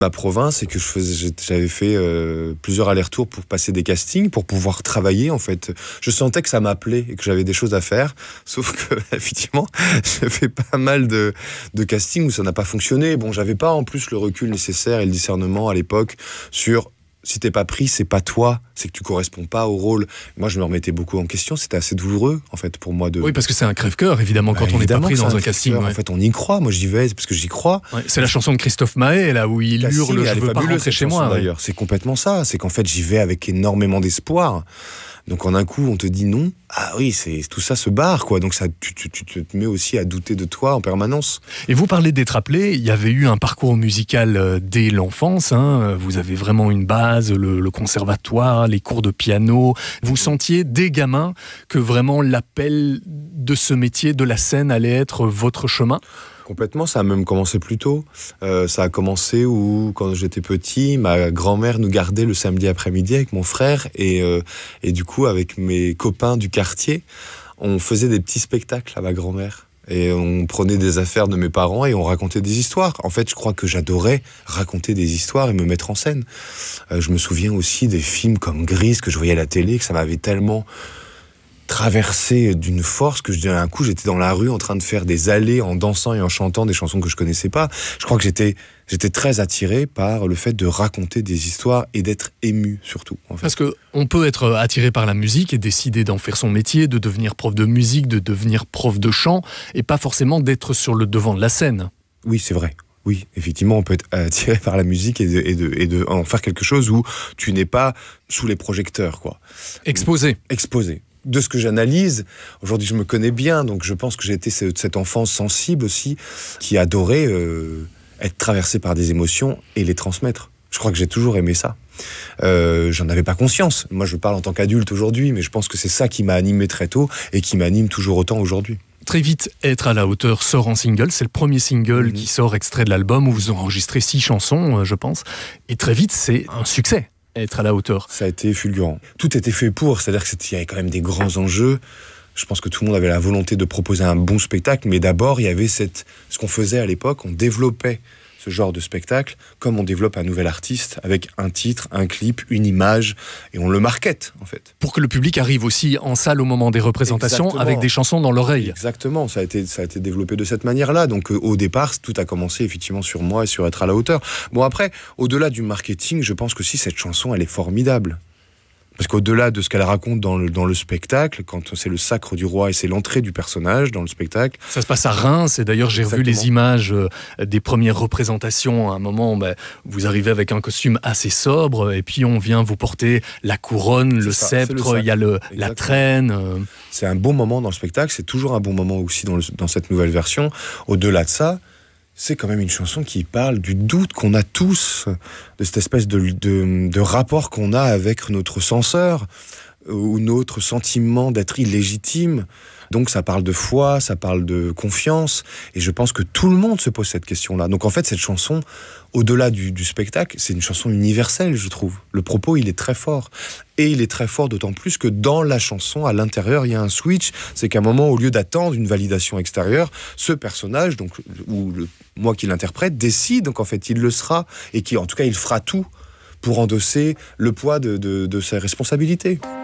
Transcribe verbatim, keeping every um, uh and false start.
Ma province, c'est que je faisais, j'avais fait euh, plusieurs allers-retours pour passer des castings, pour pouvoir travailler en fait. Je sentais que ça m'appelait et que j'avais des choses à faire, sauf que effectivement, j'ai fait pas mal de, de castings où ça n'a pas fonctionné. Bon, j'avais pas en plus le recul nécessaire et le discernement à l'époque sur si t'es pas pris, c'est pas toi, c'est que tu corresponds pas au rôle. Moi, je me remettais beaucoup en question. C'était assez douloureux, en fait, pour moi de. Oui, parce que c'est un crève-cœur, évidemment, quand bah, on n'est pas évidemment pris que dans c'est un, un casting. crève-cœur. Ouais. En fait, on y croit. Moi, j'y vais parce que j'y crois. Ouais, c'est la chanson de Christophe Maé, là où il Casting, hurle, je elle est veux pas fabuleuse, rentrer cette chez chanson, moi. Ouais. D'ailleurs, c'est complètement ça. C'est qu'en fait, j'y vais avec énormément d'espoir. Donc en un coup, on te dit non. Ah oui, c'est tout ça se barre, quoi. Donc ça, tu, tu, tu te mets aussi à douter de toi en permanence. Et vous parlez d'être appelé. Il y avait eu un parcours musical euh, dès l'enfance. Hein. Vous avez vraiment une base, le, le conservatoire, les cours de piano. Vous sentiez dès gamin que vraiment l'appel de ce métier, de la scène, allait être votre chemin ? Complètement, ça a même commencé plus tôt. Euh, ça a commencé où, quand j'étais petit, ma grand-mère nous gardait le samedi après-midi avec mon frère et, euh, et du coup, avec mes copains du quartier, on faisait des petits spectacles à ma grand-mère. Et on prenait des affaires de mes parents et on racontait des histoires. En fait, je crois que j'adorais raconter des histoires et me mettre en scène. Euh, je me souviens aussi des films comme Grise que je voyais à la télé, que ça m'avait tellement traversé d'une force que je disais un coup j'étais dans la rue en train de faire des allées en dansant et en chantant des chansons que je connaissais pas. Je crois que j'étais j'étais très attiré par le fait de raconter des histoires et d'être ému surtout. En fait. Parce que on peut être attiré par la musique et décider d'en faire son métier, de devenir prof de musique, de devenir prof de chant et pas forcément d'être sur le devant de la scène. Oui, c'est vrai. Oui, effectivement, on peut être attiré par la musique et de, et de, et de en faire quelque chose où tu n'es pas sous les projecteurs, quoi. Exposé. Exposé. De ce que j'analyse, aujourd'hui je me connais bien, donc je pense que j'ai été cette enfance sensible aussi, qui adorait euh, être traversée par des émotions et les transmettre. Je crois que j'ai toujours aimé ça. Euh, j'en avais pas conscience. Moi je parle en tant qu'adulte aujourd'hui, mais je pense que c'est ça qui m'a animé très tôt et qui m'anime toujours autant aujourd'hui. Très vite, Être à la hauteur sort en single. C'est le premier single mmh. qui sort extrait de l'album où vous enregistrez six chansons, je pense. Et très vite, c'est un succès. Être à la hauteur. Ça a été fulgurant. Tout était fait pour, c'est-à-dire qu'il y avait quand même des grands enjeux. Je pense que tout le monde avait la volonté de proposer un bon spectacle, mais d'abord, il y avait cette... ce qu'on faisait à l'époque, on développait ce genre de spectacle comme on développe un nouvel artiste avec un titre, un clip, une image, et on le markete, en fait. Pour que le public arrive aussi en salle au moment des représentations. Exactement. Avec des chansons dans l'oreille. Exactement, ça a été, ça a été développé de cette manière-là. Donc euh, au départ, tout a commencé effectivement sur moi et sur Être à la hauteur. Bon après, au-delà du marketing, je pense que si cette chanson, elle est formidable. Parce qu'au-delà de ce qu'elle raconte dans le, dans le spectacle, quand c'est le sacre du roi et c'est l'entrée du personnage dans le spectacle... Ça se passe à Reims, et d'ailleurs j'ai Exactement. revu les images euh, des premières représentations. À un moment, bah, vous arrivez avec un costume assez sobre, et puis on vient vous porter la couronne, le ça, sceptre, il y a le, la traîne... Euh... C'est un bon moment dans le spectacle, c'est toujours un bon moment aussi dans, le, dans cette nouvelle version. Au-delà de ça, c'est quand même une chanson qui parle du doute qu'on a tous, de cette espèce de, de, de rapport qu'on a avec notre censeur, ou notre sentiment d'être illégitime. Donc ça parle de foi, ça parle de confiance, et je pense que tout le monde se pose cette question-là. Donc en fait, cette chanson, au-delà du, du spectacle, c'est une chanson universelle, je trouve. Le propos, il est très fort. Et il est très fort d'autant plus que dans la chanson, à l'intérieur, il y a un switch. C'est qu'à un moment, au lieu d'attendre une validation extérieure, ce personnage, donc, ou le, moi qui l'interprète, décide, donc en fait, il le sera, et qui, en tout cas, il fera tout pour endosser le poids de, de, de ses responsabilités.